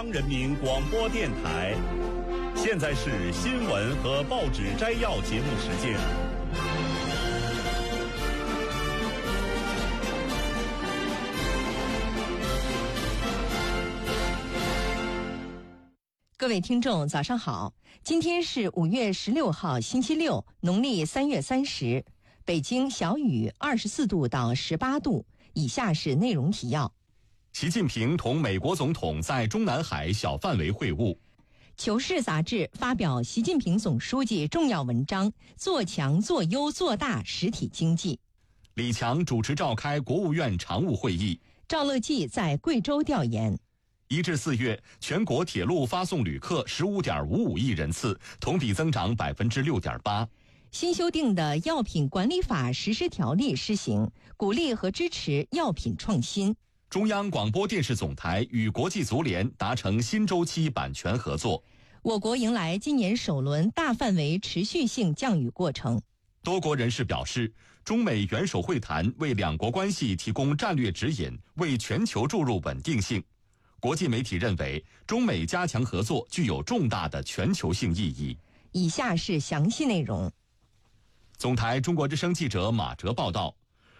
人民广播电台，现在是新闻和报纸摘要节目时间。 各位听众早上好，今天是5月16号星期六，农历3月30，北京小雨24度到18度。以下是内容提要。 习近平同美国总统在中南海小范围会晤。 求是杂志发表习近平总书记重要文章，做强做优做大实体经济。 李强主持召开国务院常务会议。 赵乐际在贵州调研。 1至4月，全国铁路发送旅客15.55亿人次，同比增长6.8%。 新修订的药品管理法实施条例施行，鼓励和支持药品创新。 中央广播电视总台与国际足联达成新周期版权合作。 我国迎来今年首轮大范围持续性降雨过程。 多国人士表示，中美元首会谈为两国关系提供战略指引，为全球注入稳定性。国际媒体认为，中美加强合作具有重大的全球性意义。 以下是详细内容。 总台中国之声记者马哲报道，